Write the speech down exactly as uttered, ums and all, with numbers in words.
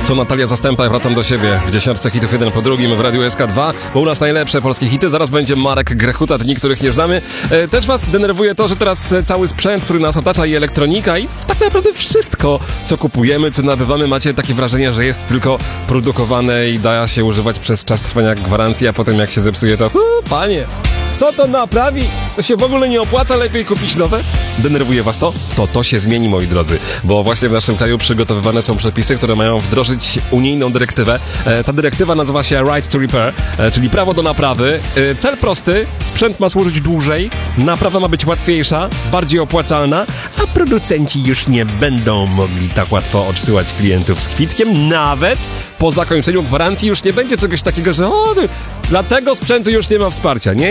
Co Natalia Zastępa, ja wracam do siebie w dziesiątce hitów jeden po drugim w Radiu S K dwa, bo u nas najlepsze polskie hity. Zaraz będzie Marek Grechuta, dni, których nie znamy. E, też was denerwuje to, że teraz cały sprzęt, który nas otacza, i elektronika, i tak naprawdę wszystko, co kupujemy, co nabywamy, macie takie wrażenie, że jest tylko produkowane i da się używać przez czas trwania gwarancji, a potem jak się zepsuje, to uh, panie, kto to naprawi? To się w ogóle nie opłaca, lepiej kupić nowe? Denerwuje was to? To to się zmieni, moi drodzy, bo właśnie w naszym kraju przygotowywane są przepisy, które mają wdrożyć unijną dyrektywę. E, ta dyrektywa nazywa się Right to Repair, e, czyli prawo do naprawy. E, cel prosty, sprzęt ma służyć dłużej, naprawa ma być łatwiejsza, bardziej opłacalna, a producenci już nie będą mogli tak łatwo odsyłać klientów z kwitkiem, nawet po zakończeniu gwarancji już nie będzie czegoś takiego, że o, dla tego sprzętu już nie ma wsparcia. Nie,